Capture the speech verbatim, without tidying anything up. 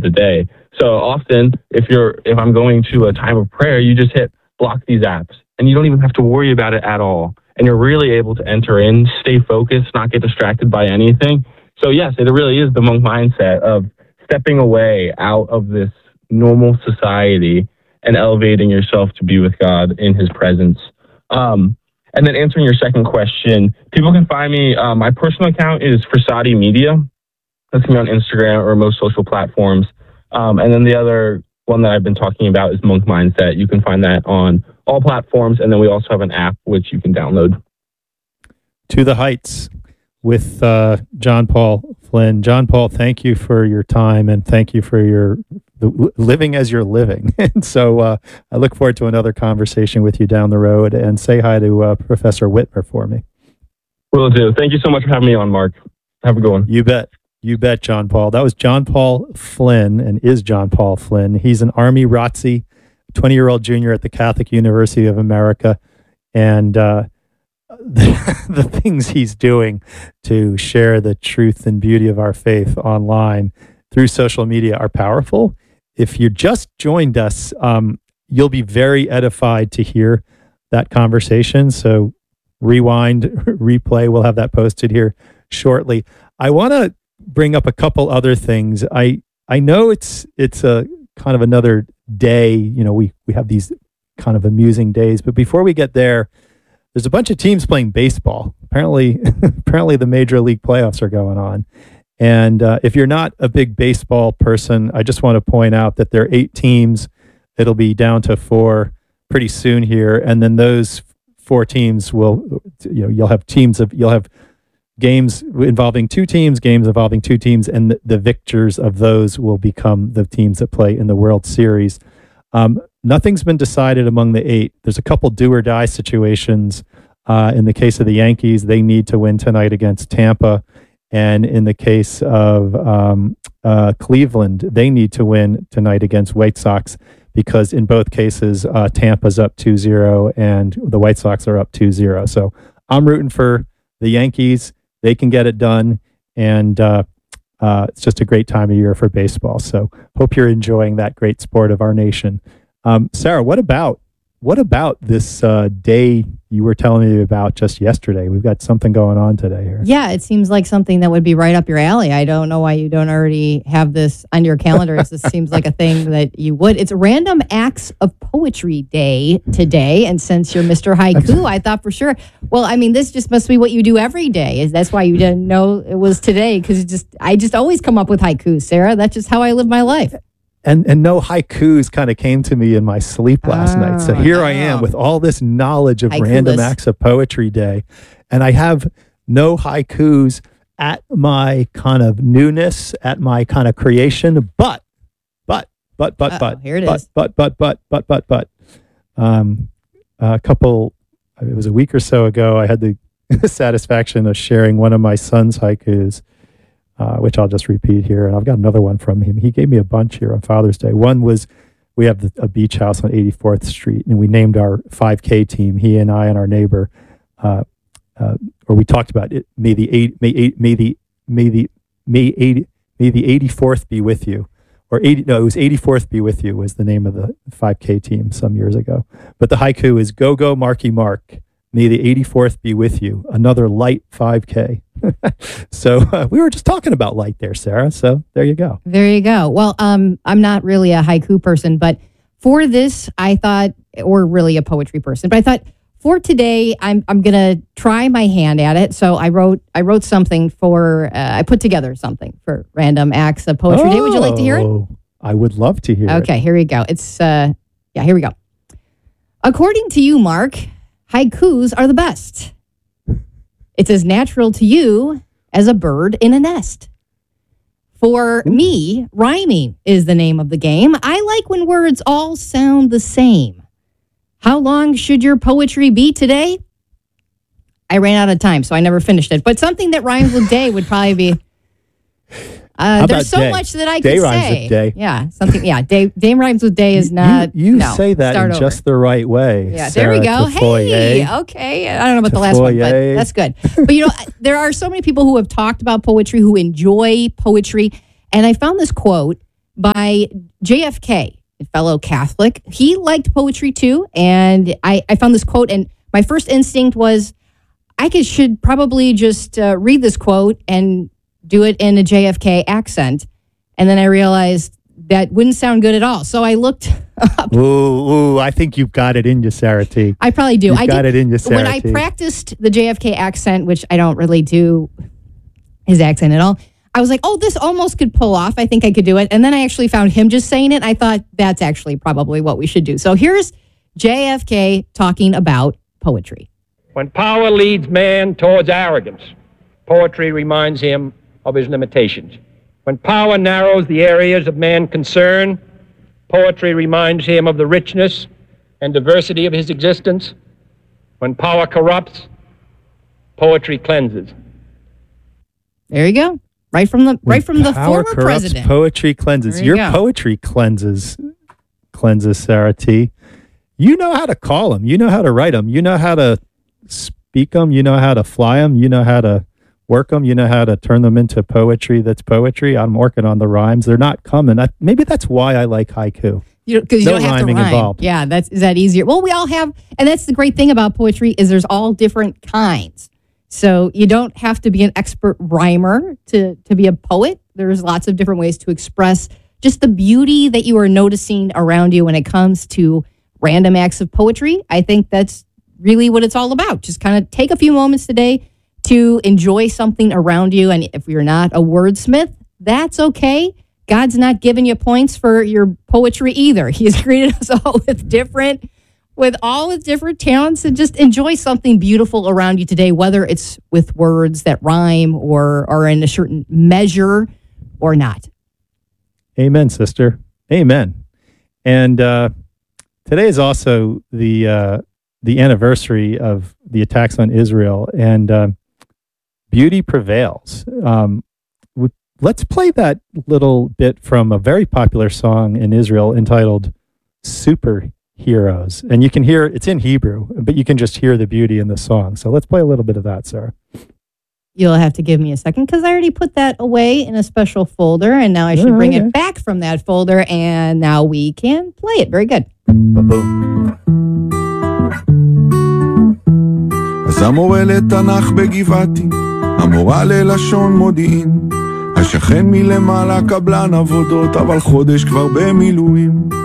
the day. So often, if you're if I'm going to a time of prayer, you just hit block these apps, and you don't even have to worry about it at all. And you're really able to enter in, stay focused, not get distracted by anything. So yes, it really is the monk mindset of stepping away out of this normal society and elevating yourself to be with God in his presence. Um, and then answering your second question, people can find me. Uh, my personal account is Frassati Media. That's me on Instagram or most social platforms. Um, and then the other one that I've been talking about is Monk Mindset. You can find that on all platforms. And then we also have an app which you can download. To the Heights with uh, John Paul Flynn. John Paul, thank you for your time and thank you for your the, living as you're living. And so uh, I look forward to another conversation with you down the road, and say hi to uh, Professor Whitmer for me. Will do. Thank you so much for having me on, Mark. Have a good one. You bet. You bet, John Paul. That was John Paul Flynn, and is John Paul Flynn. He's an Army R O T C, twenty-year-old junior at the Catholic University of America. And uh, the, the things he's doing to share the truth and beauty of our faith online through social media are powerful. If you just joined us, um, you'll be very edified to hear that conversation. So rewind, replay. We'll have that posted here shortly. I want to bring up a couple other things. I I know it's it's a kind of another day. You know, we we have these kind of amusing days, but before we get there, there's a bunch of teams playing baseball. Apparently, apparently the major league playoffs are going on. And uh, if you're not a big baseball person, I just want to point out that there are eight teams. It'll be down to four pretty soon here, and then those four teams will, you know, you'll have teams of you'll have games involving two teams, games involving two teams, and the, the victors of those will become the teams that play in the World Series. Um, nothing's been decided among the eight. There's a couple do or die situations. Uh, in the case of the Yankees, they need to win tonight against Tampa. And in the case of um, uh, Cleveland, they need to win tonight against White Sox, because in both cases, uh, Tampa's up two zero and the White Sox are up two zero. So I'm rooting for the Yankees. They can get it done. And uh, uh, it's just a great time of year for baseball. So hope you're enjoying that great sport of our nation. Um, Sarah, what about what about this uh, day you were telling me about just yesterday? We've got something going on today here. Yeah, it seems like something that would be right up your alley. I don't know why you don't already have this on your calendar. This seems like a thing that you would. It's Random Acts of Poetry Day today. And since you're Mister Haiku, I thought for sure, well, I mean, this just must be what you do every day. Is That's why you didn't know it was today, because just I just always come up with haikus, Sarah. That's just how I live my life. And and no haikus kind of came to me in my sleep last oh, night. So here I am with all this knowledge of Haiku Random list. Acts of Poetry Day. And I have no haikus at my kind of newness, at my kind of creation, but, but, but, but, Uh-oh, but, here it but, is. but, but, but, but, but, but, um, a couple, it was a week or so ago, I had the satisfaction of sharing one of my son's haikus. Uh, which I'll just repeat here. And I've got another one from him. He gave me a bunch here on Father's Day. One was, we have the, a beach house on eighty-fourth Street, and we named our five K team, he and I and our neighbor, uh, uh, or we talked about it, may the eight, may eight, may the, may the, may eighty, may the eighty-fourth be with you. Or eighty, no, it was eighty-fourth be with you was the name of the five K team some years ago. But the haiku is, go, go, Marky Mark. May the eighty-fourth be with you. Another light five K. So uh, we were just talking about light there, Sarah. So there you go. There you go. Well, um, I'm not really a haiku person, but for this, I thought, or really a poetry person, but I thought for today, I'm I'm gonna try my hand at it. So I wrote I wrote something for uh, I put together something for Random Acts of Poetry oh, Day. Would you like to hear it? I would love to hear okay, it. Okay, here we go. It's uh, yeah, here we go. According to you, Mark, haikus are the best. It's as natural to you as a bird in a nest. For me, rhyming is the name of the game. I like when words all sound the same. How long should your poetry be today? I ran out of time, so I never finished it. But something that rhymes with day would probably be... Uh, there's so day? much that I day could rhymes say. With day. Yeah, something. Yeah, day, day rhymes with day is not. You, you no, say that in over. just the right way. Yeah, Sarah, there we go. Hey, okay. I don't know about the last one, but that's good. But you know, there are so many people who have talked about poetry, who enjoy poetry, and I found this quote by J F K, a fellow Catholic. He liked poetry too, and I, I found this quote, and my first instinct was, I could, should probably just uh, read this quote and do it in a J F K accent. And then I realized that wouldn't sound good at all. So I looked up. Ooh, ooh, I think you've got it in you, Sarah T. I probably do. You've I got did, it in you, Sarah When I T. practiced the J F K accent, which I don't really do his accent at all, I was like, oh, this almost could pull off. I think I could do it. And then I actually found him just saying it. I thought that's actually probably what we should do. So here's J F K talking about poetry. When power leads man towards arrogance, poetry reminds him of his limitations. When power narrows the areas of man's concern, poetry reminds him of the richness and diversity of his existence. When power corrupts, poetry cleanses. There you go. Right from the When right from the power former corrupts, president. Poetry cleanses. There you Your go. poetry cleanses, cleanses, Sarah T. You know how to call them. You know how to write them. You know how to speak them. You know how to fly them. You know how to work them. You know how to turn them into poetry that's poetry. I'm working on the rhymes. They're not coming. I, maybe that's why I like haiku. Because you, No don't have to rhyming rhyme. involved. Yeah, that's is that easier? Well, we all have, and that's the great thing about poetry is there's all different kinds. So you don't have to be an expert rhymer to to be a poet. There's lots of different ways to express just the beauty that you are noticing around you when it comes to random acts of poetry. I think that's really what it's all about. Just kind of take a few moments today to enjoy something around you. And if you're not a wordsmith, that's okay. God's not giving you points for your poetry either. He's created us all with different, with all with different talents, and just enjoy something beautiful around you today, whether it's with words that rhyme or are in a certain measure or not. Amen, sister. Amen. And uh, today is also the uh, the anniversary of the attacks on Israel, and uh, beauty prevails. Um, w- let's play that little bit from a very popular song in Israel entitled Superheroes. And you can hear, it's in Hebrew, but you can just hear the beauty in the song. So let's play a little bit of that, Sarah. You'll have to give me a second because I already put that away in a special folder, and now I should Oh, bring okay. it back from that folder, and now we can play it. Very good. Ba-boom. אז המורה לתנ"ך בגבעתי, המורה ללשון מודיעין, השכן מלמעלה קבלן עבודות, אבל חודש כבר במילואים.